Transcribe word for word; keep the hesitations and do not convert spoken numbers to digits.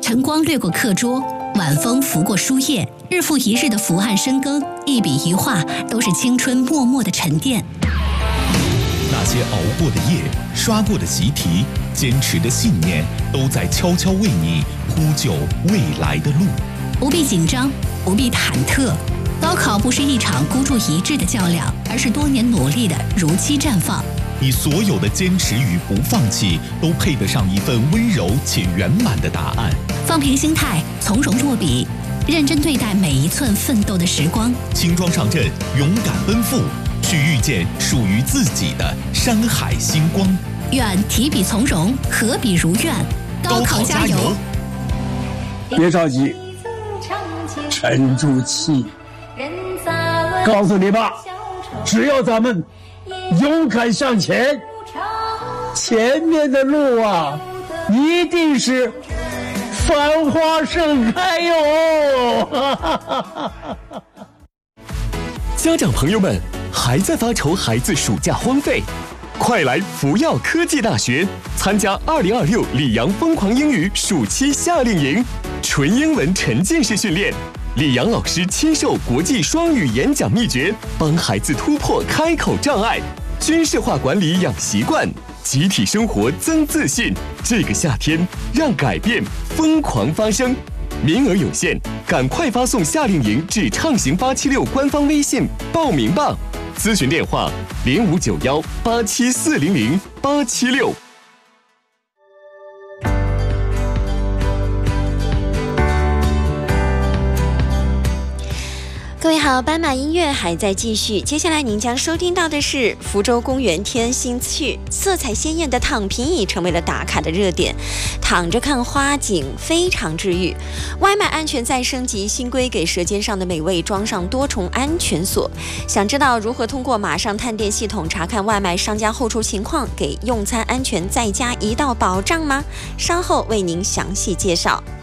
晨光掠过课桌，晚风拂过书页，日复一日的伏案深耕，一笔一画都是青春默默的沉淀。 那些熬过的夜，刷过的习题，坚持的信念，都在悄悄为你铺就未来的路。 不必紧张，不必忐忑。高考不是一场孤注一掷的较量，而是多年努力的如期绽放。 你所有的坚持与不放弃，都配得上一份温柔且圆满的答案。 放平心态，从容落笔，认真对待每一寸奋斗的时光。 轻装上阵，勇敢奔赴，去遇见属于自己的山海星光。 愿提笔从容，合笔如愿。高考加油！ 别着急，沉住气。告诉你吧，只要咱们勇敢向前，前面的路啊，一定是繁花盛开哟！ 家长朋友们，还在发愁孩子暑假荒废？快来福耀科技大学参加二零二六里昂疯狂英语暑期夏令营，纯英文沉浸式训练。李阳老师亲授国际双语演讲秘诀，帮孩子突破开口障碍，军事化管理养习惯，集体生活增自信。这个夏天，让改变疯狂发生。名额有限，赶快发送夏令营至畅行八七六官方微信报名吧。咨询电话：零五九幺八七四零零八七六。 各位好，斑马音乐还在继续，接下来您将收听到的是福州公园天心趣，色彩鲜艳的躺平椅成为了打卡的热点，躺着看花景非常治愈。外卖安全再升级，新规给舌尖上的美味装上多重安全锁。想知道如何通过马上探店系统查看外卖商家后厨情况，给用餐安全再加一道保障吗？稍后为您详细介绍。